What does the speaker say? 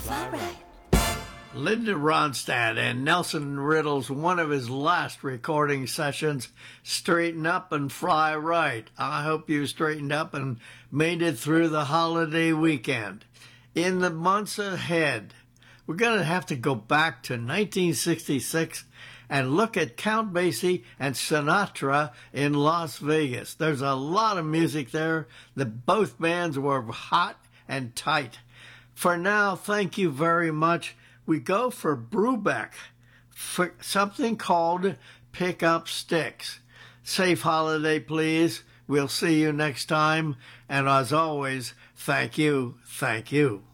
far right. Linda Ronstadt and Nelson Riddle's one of his last recording sessions, Straighten Up and Fly Right. I hope you straightened up and made it through the holiday weekend. In the months ahead, we're going to have to go back to 1966 and look at Count Basie and Sinatra in Las Vegas. There's a lot of music there. Both bands were hot and tight. For now, thank you very much. We go for Brubeck, for something called Pick Up Sticks. Safe holiday, please. We'll see you next time. And as always, thank you, thank you.